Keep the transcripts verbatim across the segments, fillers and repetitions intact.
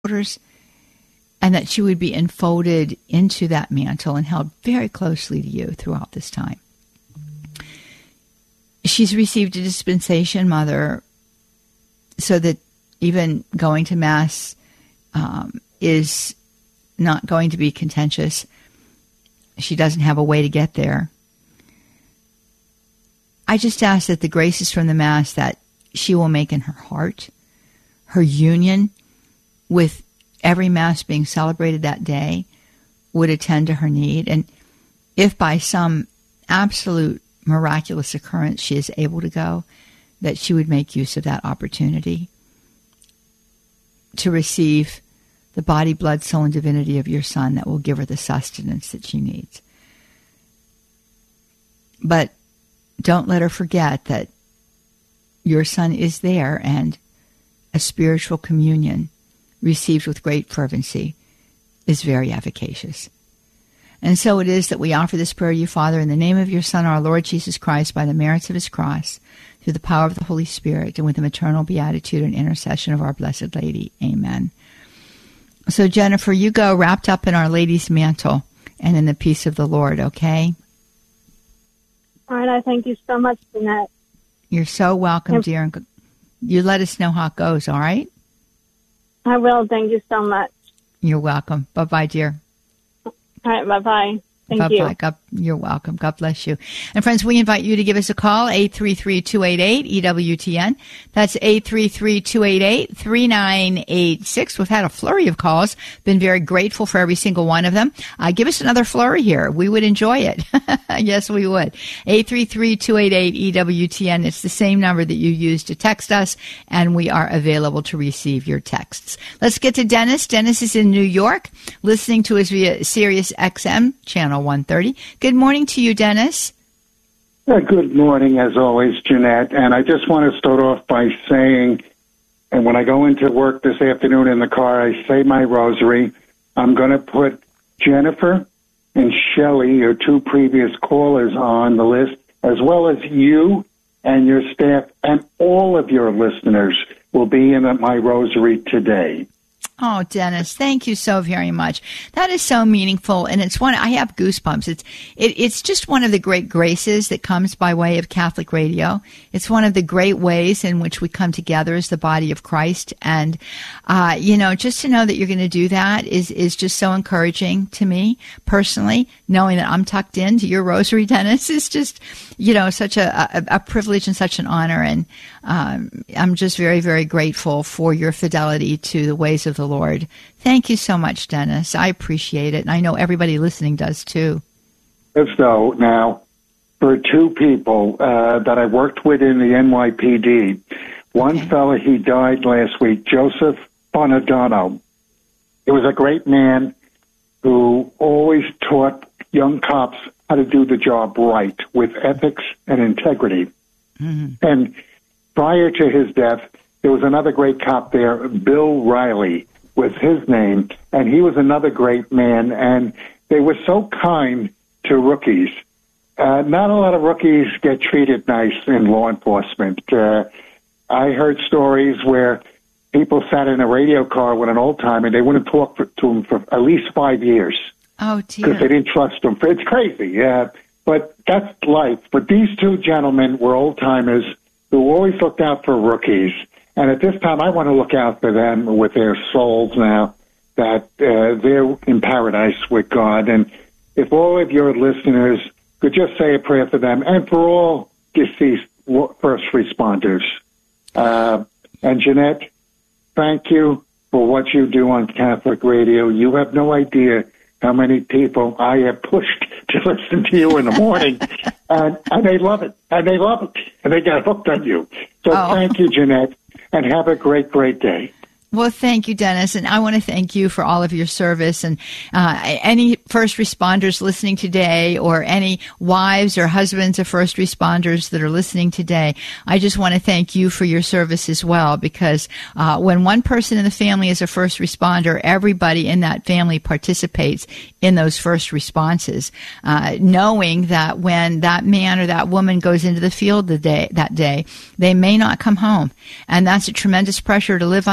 shoulders, and that she would be enfolded into that mantle and held very closely to you throughout this time. She's received a dispensation, Mother, so that even going to Mass um, is not going to be contentious. She doesn't have a way to get there. I just ask that the graces from the Mass that she will make in her heart, her union with every Mass being celebrated that day, would attend to her need. And if by some absolute miraculous occurrence she is able to go, that she would make use of that opportunity to receive the body, blood, soul, and divinity of your Son that will give her the sustenance that she needs. But don't let her forget that your Son is there, and a spiritual communion received with great fervency is very efficacious. And so it is that we offer this prayer to you, Father, in the name of your Son, our Lord Jesus Christ, by the merits of his cross, through the power of the Holy Spirit, and with the maternal beatitude and intercession of our Blessed Lady. Amen. So, Jennifer, you go wrapped up in Our Lady's mantle and in the peace of the Lord, okay? All right, I thank you so much, Jeanette. You're so welcome, yep. dear. You let us know how it goes, all right? I will. Thank you so much. You're welcome. Bye-bye, dear. All right, bye-bye. Thank Bye-bye. you. God, you're welcome. God bless you. And friends, we invite you to give us a call, eight three three, two eight eight, E W T N. That's eight three three, two eight eight, three nine eight six. We've had a flurry of calls. Been very grateful for every single one of them. Uh, give us another flurry here. We would enjoy it. Yes, we would. eight three three, two eight eight, E W T N. It's the same number that you use to text us, and we are available to receive your texts. Let's get to Dennis. Dennis is in New York, listening to us via Sirius X M, channel one thirty. Good morning to you, Dennis. Uh, good morning, as always, Jeanette. And I just want to start off by saying, and when I go into work this afternoon in the car, I say my rosary. I'm going to put Jennifer and Shelley, your two previous callers, on the list, as well as you and your staff, and all of your listeners will be in my rosary today. Oh, Dennis, thank you so very much. That is so meaningful, and it's one, I have goosebumps. It's it, it's just one of the great graces that comes by way of Catholic radio. It's one of the great ways in which we come together as the body of Christ, and, uh, you know, just to know that you're going to do that is, is just so encouraging to me, personally. Knowing that I'm tucked into your rosary, Dennis, is just, you know, such a, a, a privilege and such an honor, and um, I'm just very, very grateful for your fidelity to the ways of the Lord. Thank you so much, Dennis. I appreciate it, and I know everybody listening does too. So now, for two people uh, that I worked with in the N Y P D, one okay. fella, he died last week, Joseph Bonadano. He was a great man who always taught young cops how to do the job right with ethics and integrity. Mm-hmm. And prior to his death, there was another great cop there, Bill Riley was his name, and he was another great man, and they were so kind to rookies. Uh, not a lot of rookies get treated nice in law enforcement. Uh, I heard stories where people sat in a radio car with an old-timer, and they wouldn't talk for, to him for at least five years. Oh, dear. Because they didn't trust him. It's crazy, yeah. But that's life. But these two gentlemen were old-timers who always looked out for rookies. And at this time, I want to look out for them with their souls now, that uh, they're in paradise with God. And if all of your listeners could just say a prayer for them and for all deceased first responders. Uh, and Jeanette, thank you for what you do on Catholic radio. You have no idea how many people I have pushed to listen to you in the morning, and, and they love it, and they love it, and they get hooked on you. So oh. Thank you, Jeanette, and have a great, great day. Well, thank you, Dennis, and I want to thank you for all of your service. And uh, any first responders listening today, or any wives or husbands of first responders that are listening today, I just want to thank you for your service as well, because uh, when one person in the family is a first responder, everybody in that family participates in those first responses, uh, knowing that when that man or that woman goes into the field the day, that day, they may not come home. And that's a tremendous pressure to live under, and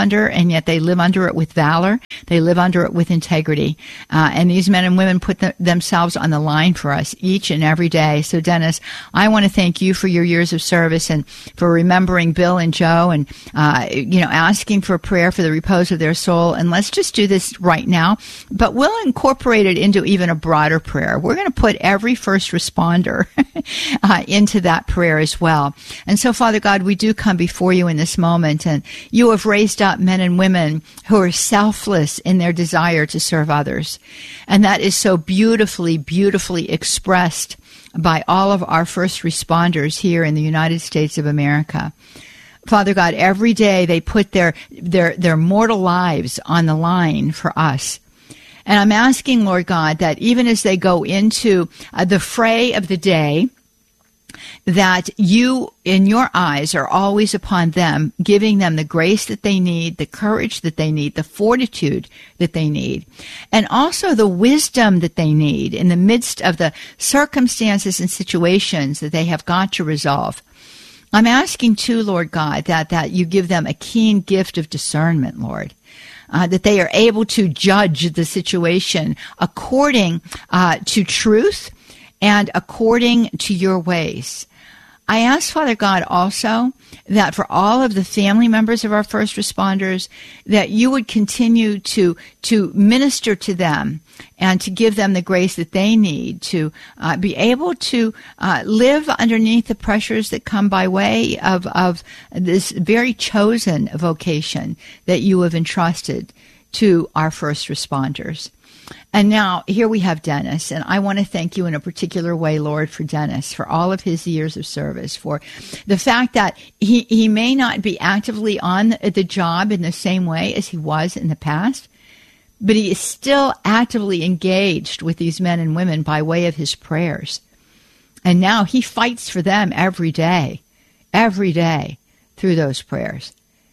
and yet they live under it with valor. They live under it with integrity. Uh, and these men and women put the, themselves on the line for us each and every day. So, Dennis, I want to thank you for your years of service and for remembering Bill and Joe and, uh, you know, asking for prayer for the repose of their soul. And let's just do this right now, but we'll incorporate it into even a broader prayer. We're going to put every first responder uh, into that prayer as well. And so, Father God, we do come before you in this moment, and you have raised up men and women who are selfless in their desire to serve others. And that is so beautifully, beautifully expressed by all of our first responders here in the United States of America. Father God, every day they put their, their, their mortal lives on the line for us. And I'm asking, Lord God, that even as they go into uh, the fray of the day, that you, in your eyes, are always upon them, giving them the grace that they need, the courage that they need, the fortitude that they need, and also the wisdom that they need in the midst of the circumstances and situations that they have got to resolve. I'm asking, too, Lord God, that, that you give them a keen gift of discernment, Lord. Uh, that they are able to judge the situation according uh, to truth and according to your ways. I ask, Father God, also that for all of the family members of our first responders, that you would continue to to minister to them and to give them the grace that they need to uh, be able to uh, live underneath the pressures that come by way of, of this very chosen vocation that you have entrusted to our first responders. And now, here we have Dennis, and I want to thank you in a particular way, Lord, for Dennis, for all of his years of service, for the fact that he, he may not be actively on the job in the same way as he was in the past, but he is still actively engaged with these men and women by way of his prayers. And now he fights for them every day, every day through those prayers.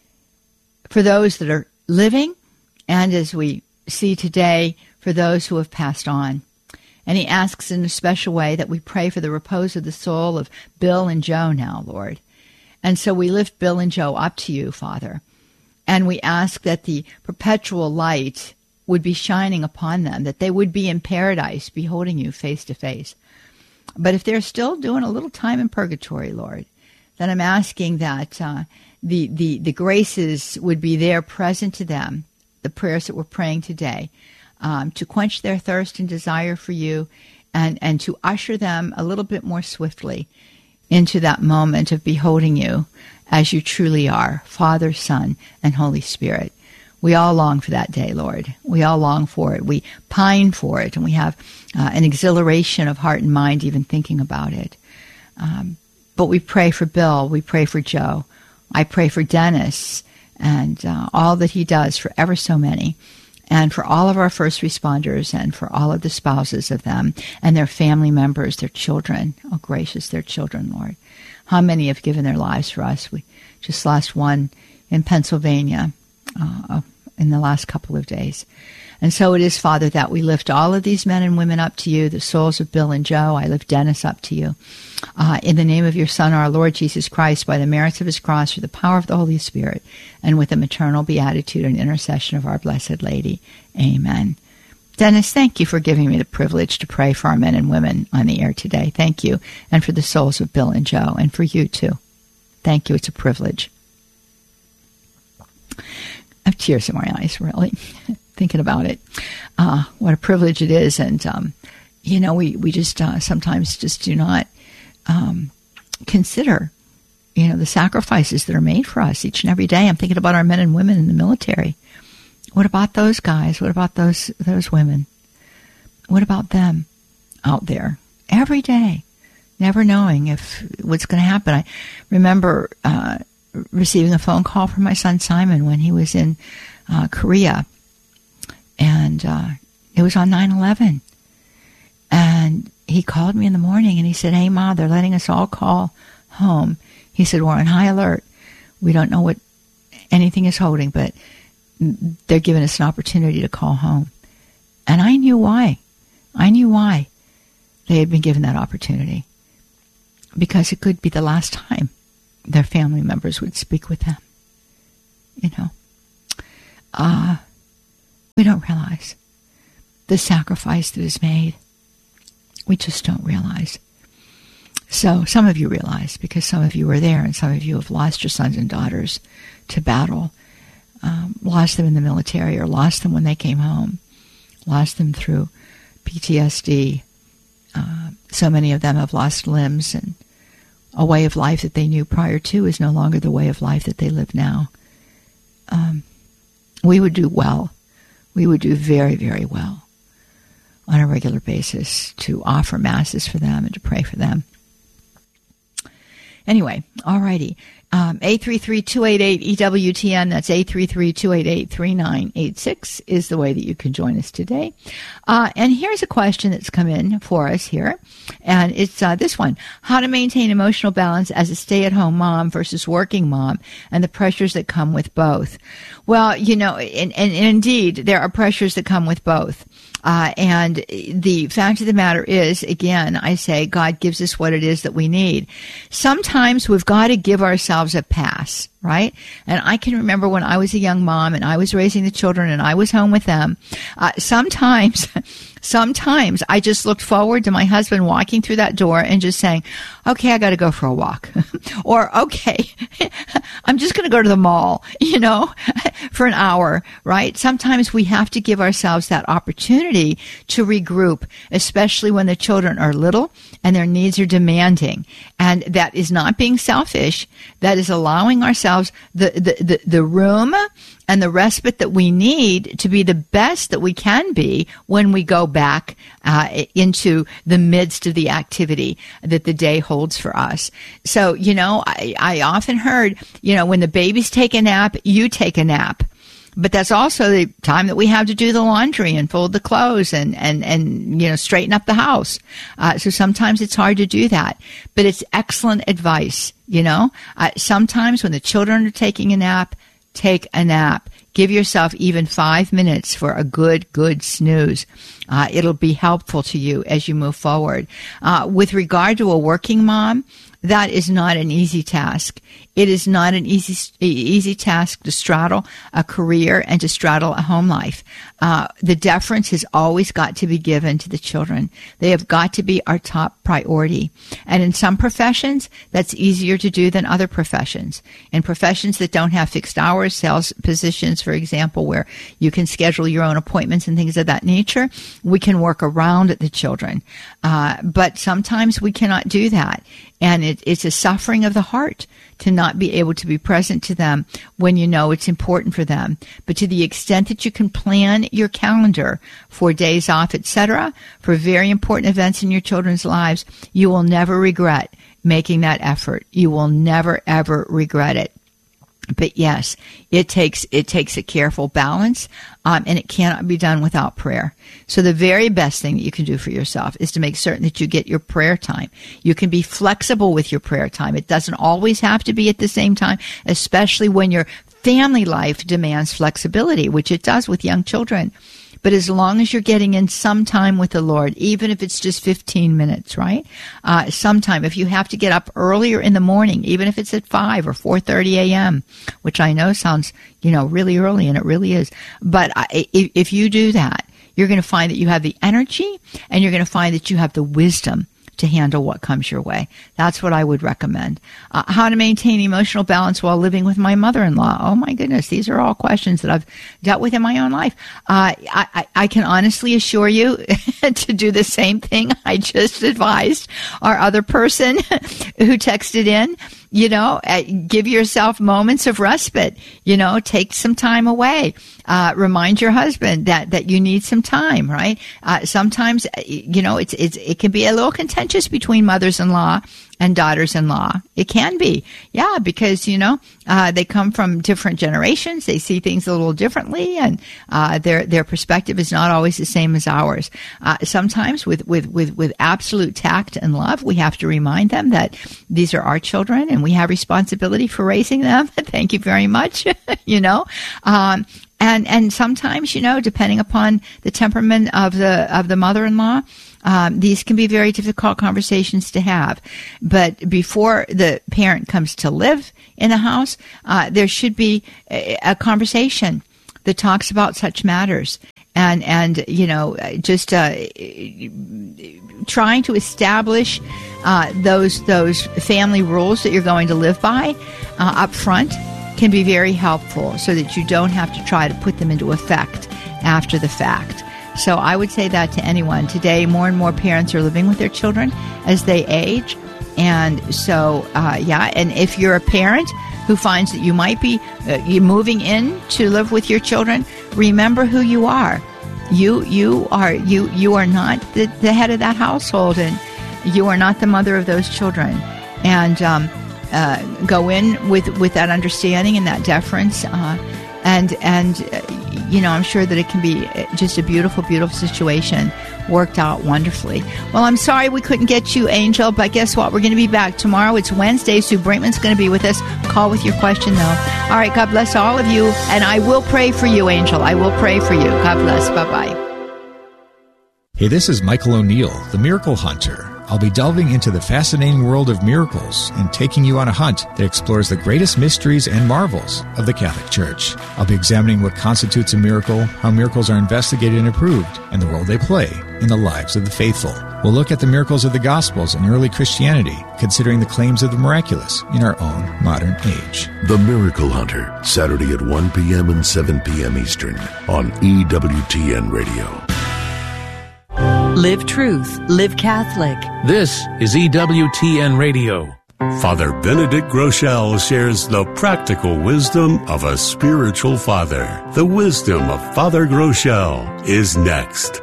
For those that are living, and as we see today, for those who have passed on. And he asks in a special way that we pray for the repose of the soul of Bill and Joe now, Lord. And so we lift Bill and Joe up to you, Father. And we ask that the perpetual light would be shining upon them, that they would be in paradise, beholding you face to face. But if they're still doing a little time in purgatory, Lord, then I'm asking that uh, the, the, the graces would be there present to them, the prayers that we're praying today, Um, to quench their thirst and desire for you, and, and to usher them a little bit more swiftly into that moment of beholding you as you truly are, Father, Son, and Holy Spirit. We all long for that day, Lord. We all long for it. We pine for it, and we have uh, an exhilaration of heart and mind even thinking about it. Um, but we pray for Bill. We pray for Joe. I pray for Dennis and uh, all that he does for ever so many. And for all of our first responders and for all of the spouses of them and their family members, their children. Oh, gracious, their children, Lord. How many have given their lives for us? We just lost one in Pennsylvania uh, in the last couple of days. And so it is, Father, that we lift all of these men and women up to you, the souls of Bill and Joe. I lift Dennis up to you. Uh, in the name of your Son, our Lord Jesus Christ, by the merits of his cross, through the power of the Holy Spirit, and with the maternal beatitude and intercession of our Blessed Lady. Amen. Dennis, thank you for giving me the privilege to pray for our men and women on the air today. Thank you. And for the souls of Bill and Joe, and for you too. Thank you. It's a privilege. I have tears in my eyes, really, thinking about it. Uh, what a privilege it is. And, um, you know, we, we just uh, sometimes just do not um, consider, you know, the sacrifices that are made for us each and every day. I'm thinking about our men and women in the military. What about those guys? What about those those women? What about them out there every day, never knowing if what's going to happen? I remember uh, receiving a phone call from my son Simon when he was in uh, Korea, and uh, it was on nine eleven. And he called me in the morning and he said, "Hey, Ma, they're letting us all call home." He said, "We're on high alert. We don't know what anything is holding, but they're giving us an opportunity to call home." And I knew why. I knew why they had been given that opportunity. Because it could be the last time their family members would speak with them. You know. uh, we don't realize the sacrifice that is made. We just don't realize. So some of you realize, because some of you were there, and some of you have lost your sons and daughters to battle, um, lost them in the military, or lost them when they came home, lost them through P T S D. Uh, so many of them have lost limbs, and a way of life that they knew prior to is no longer the way of life that they live now. Um, we would do well. We would do very, very well on a regular basis to offer masses for them and to pray for them. Anyway, all righty. Um, eight three three, two eight eight, E W T N, that's eight three three, two eight eight, three nine eight six is the way that you can join us today. Uh, and here's a question that's come in for us here. And it's uh, this one: how to maintain emotional balance as a stay-at-home mom versus working mom, and the pressures that come with both. Well, you know, and, and, and indeed, there are pressures that come with both. Uh, and the fact of the matter is, again, I say God gives us what it is that we need. Sometimes we've got to give ourselves a pass, right? And I can remember when I was a young mom and I was raising the children and I was home with them. Uh, sometimes, sometimes I just looked forward to my husband walking through that door and just saying, okay, I got to go for a walk. Or, okay, I'm just going to go to the mall, you know, for an hour, right? Sometimes we have to give ourselves that opportunity to regroup, especially when the children are little and their needs are demanding. And that is not being selfish. That is allowing ourselves the, the, the, the room and the respite that we need to be the best that we can be when we go back uh, into the midst of the activity that the day holds for us. So, you know, I, I often heard, you know, when the babies take a nap, you take a nap. But that's also the time that we have to do the laundry and fold the clothes and, and, and you know, straighten up the house. Uh, so sometimes it's hard to do that. But it's excellent advice, you know. Uh, sometimes when the children are taking a nap, take a nap. Give yourself even five minutes for a good, good snooze. Uh, it'll be helpful to you as you move forward. Uh, with regard to a working mom, that is not an easy task. It is not an easy easy task to straddle a career and to straddle a home life. Uh, the deference has always got to be given to the children. They have got to be our top priority. And in some professions, that's easier to do than other professions. In professions that don't have fixed hours, sales positions, for example, where you can schedule your own appointments and things of that nature, we can work around the children. Uh, but sometimes we cannot do that. And it, it's a suffering of the heart to not be able to be present to them when you know it's important for them. But to the extent that you can plan your calendar for days off, et cetera, for very important events in your children's lives, you will never regret making that effort. You will never, ever regret it. But yes, it takes it takes a careful balance, um, and it cannot be done without prayer. So the very best thing that you can do for yourself is to make certain that you get your prayer time. You can be flexible with your prayer time. It doesn't always have to be at the same time, especially when your family life demands flexibility, which it does with young children. But as long as you're getting in some time with the Lord, even if it's just fifteen minutes, right? Uh, sometime, if you have to get up earlier in the morning, even if it's at five or four thirty a.m., which I know sounds, you know, really early, and it really is. But I, if, if you do that, you're going to find that you have the energy, and you're going to find that you have the wisdom to handle what comes your way. That's what I would recommend. Uh, how to maintain emotional balance while living with my mother-in-law. Oh my goodness, these are all questions that I've dealt with in my own life. Uh, I, I, I can honestly assure you to do the same thing I just advised our other person who texted in. You know, uh, give yourself moments of respite. You know, take some time away. Uh, remind your husband that, that you need some time, right? Uh, sometimes, you know, it's, it's, it can be a little contentious between mothers-in-law and daughters-in-law. It can be. Yeah, because, you know, uh, they come from different generations. They see things a little differently, and uh, their their perspective is not always the same as ours. Uh, sometimes with, with, with, with absolute tact and love, we have to remind them that these are our children and we have responsibility for raising them. Thank you very much, you know. Um, and and sometimes, you know, depending upon the temperament of the of the mother-in-law, Um, these can be very difficult conversations to have. But before the parent comes to live in the house, uh, there should be a, a conversation that talks about such matters. And, and you know, just uh, trying to establish uh, those those family rules that you're going to live by uh, up front can be very helpful, so that you don't have to try to put them into effect after the fact. So I would say that to anyone. Today, more and more parents are living with their children as they age. And so, uh, yeah, and if you're a parent who finds that you might be uh, you moving in to live with your children, remember who you are. You you are you you are not the, the head of that household, and you are not the mother of those children. And um, uh, go in with with that understanding and that deference. Uh, And, and uh, you know, I'm sure that it can be just a beautiful, beautiful situation worked out wonderfully. Well, I'm sorry we couldn't get you, Angel, but guess what? We're going to be back tomorrow. It's Wednesday. Sue Brinkman's going to be with us. Call with your question, though. All right. God bless all of you. And I will pray for you, Angel. I will pray for you. God bless. Bye-bye. Hey, this is Michael O'Neill, the Miracle Hunter. I'll be delving into the fascinating world of miracles and taking you on a hunt that explores the greatest mysteries and marvels of the Catholic Church. I'll be examining what constitutes a miracle, how miracles are investigated and approved, and the role they play in the lives of the faithful. We'll look at the miracles of the Gospels and early Christianity, considering the claims of the miraculous in our own modern age. The Miracle Hunter, Saturday at one p.m. and seven p.m. Eastern on E W T N Radio. Live truth, live Catholic. This is E W T N Radio. Father Benedict Groeschel shares the practical wisdom of a spiritual father. The wisdom of Father Groeschel is next.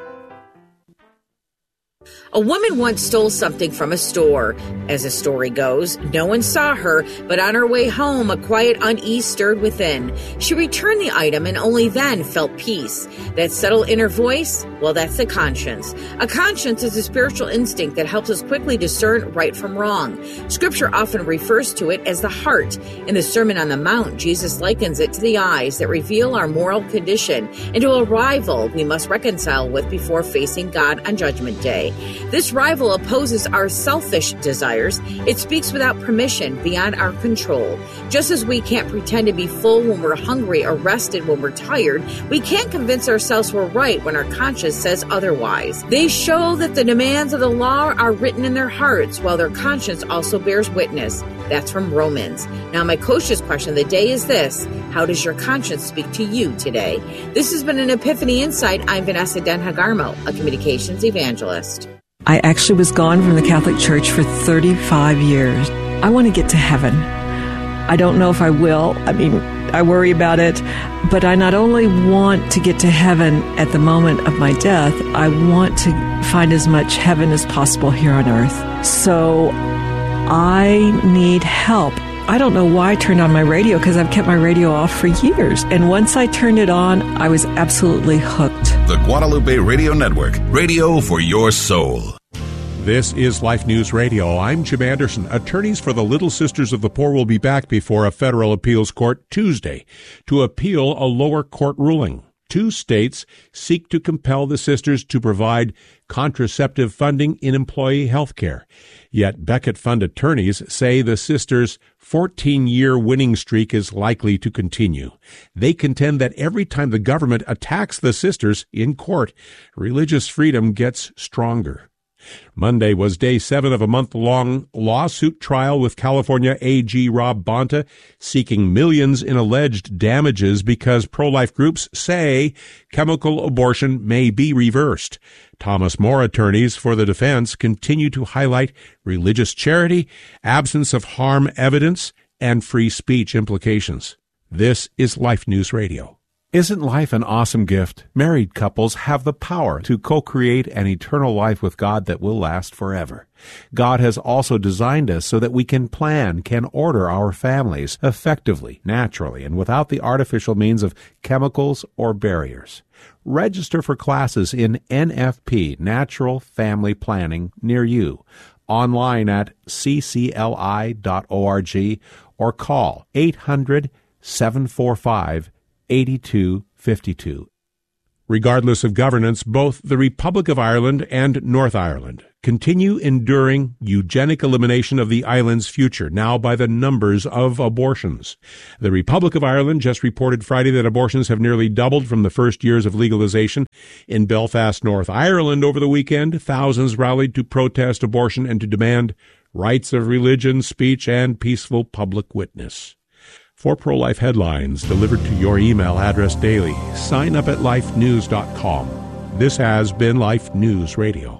A woman once stole something from a store. As the story goes, no one saw her, but on her way home, a quiet unease stirred within. She returned the item and only then felt peace. That subtle inner voice? Well, that's the conscience. A conscience is a spiritual instinct that helps us quickly discern right from wrong. Scripture often refers to it as the heart. In the Sermon on the Mount, Jesus likens it to the eyes that reveal our moral condition and to a rival we must reconcile with before facing God on Judgment Day. This rival opposes our selfish desires. It speaks without permission, beyond our control. Just as we can't pretend to be full when we're hungry or rested when we're tired, we can't convince ourselves we're right when our conscience says otherwise. They show that the demands of the law are written in their hearts, while their conscience also bears witness. That's from Romans. Now, my coach's question of the day is this: how does your conscience speak to you today? This has been an Epiphany Insight. I'm Vanessa Denhagarmo, a communications evangelist. I actually was gone from the Catholic Church for thirty-five years. I want to get to heaven. I don't know if I will. I mean, I worry about it. But I not only want to get to heaven at the moment of my death, I want to find as much heaven as possible here on earth. So I need help. I don't know why I turned on my radio, because I've kept my radio off for years. And once I turned it on, I was absolutely hooked. The Guadalupe Radio Network, radio for your soul. This is Life News Radio. I'm Jim Anderson. Attorneys for the Little Sisters of the Poor will be back before a federal appeals court Tuesday to appeal a lower court ruling. Two states seek to compel the sisters to provide contraceptive funding in employee health care. Yet Beckett Fund attorneys say the sisters' fourteen-year winning streak is likely to continue. They contend that every time the government attacks the sisters in court, religious freedom gets stronger. Monday was day seven of a month-long lawsuit trial with California A G Rob Bonta seeking millions in alleged damages because pro-life groups say chemical abortion may be reversed. Thomas More attorneys for the defense continue to highlight religious charity, absence of harm evidence, and free speech implications. This is Life News Radio. Isn't life an awesome gift? Married couples have the power to co-create an eternal life with God that will last forever. God has also designed us so that we can plan, can order our families effectively, naturally, and without the artificial means of chemicals or barriers. Register for classes in N F P, Natural Family Planning, near you, online at c c l i dot org or call eight hundred, seven four five, eight two five two. Regardless of governance, both the Republic of Ireland and North Ireland continue enduring eugenic elimination of the island's future, now by the numbers of abortions. The Republic of Ireland just reported Friday that abortions have nearly doubled from the first years of legalization. In Belfast, North Ireland, over the weekend, thousands rallied to protest abortion and to demand rights of religion, speech, and peaceful public witness. For pro-life headlines delivered to your email address daily, sign up at life news dot com. This has been Life News Radio.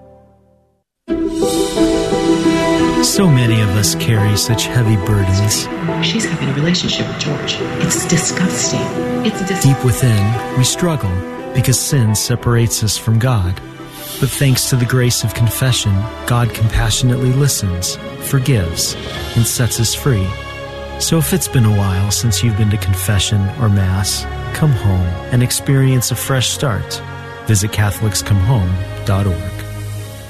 So many of us carry such heavy burdens. She's having a relationship with George. It's disgusting. It's dis- Deep within, we struggle because sin separates us from God. But thanks to the grace of confession, God compassionately listens, forgives, and sets us free. So if it's been a while since you've been to confession or Mass, come home and experience a fresh start. Visit Catholics Come Home dot org.